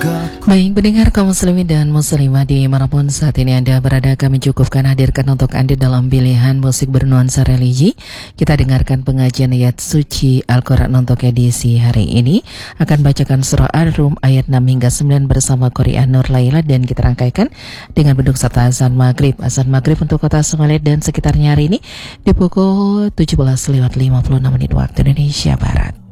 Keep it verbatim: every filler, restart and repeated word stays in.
Baik, pendengar kaum muslimin dan muslimah dimanapun saat ini Anda berada, kami cukupkan hadirkan untuk Anda dalam pilihan musik bernuansa religi. Kita dengarkan pengajian ayat suci Al-Quran untuk edisi hari ini. Akan bacakan surah Ar-Rum ayat enam hingga sembilan bersama Qori'ah Nur Laila, dan kita rangkaikan dengan beduk serta azan maghrib. Azan maghrib untuk kota Sumalet dan sekitarnya hari ini di pukul tujuh belas lewat lima puluh enam menit waktu Indonesia Barat.